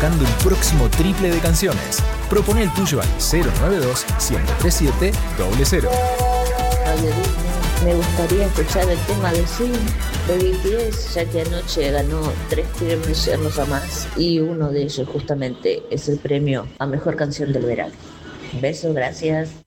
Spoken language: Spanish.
buscando el próximo triple de canciones. Propone el tuyo al 092-137-000. Radio Disney. Me gustaría escuchar el tema de Swing de BTS, ya que anoche ganó 3 premios Hermosa Más y uno de ellos justamente es el premio a Mejor Canción del Verano. Un beso, gracias.